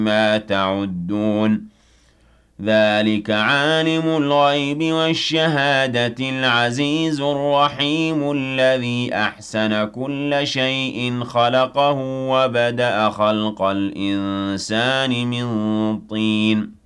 ما تعدون ذلك عالم الغيب والشهادة العزيز الرحيم الذي أحسن كل شيء خلقه وبدأ خلق الإنسان من طين